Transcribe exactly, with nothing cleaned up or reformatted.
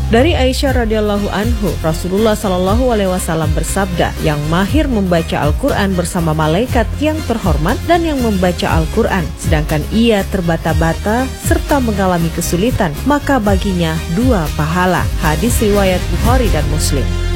Dari Aisyah radhiyallahu anhu, Rasulullah shallallahu alaihi wasallam bersabda, yang mahir membaca Al-Quran bersama malaikat yang terhormat dan yang membaca Al-Quran, sedangkan ia terbata-bata serta mengalami kesulitan, maka baginya dua pahala. Hadis riwayat Bukhari dan Muslim.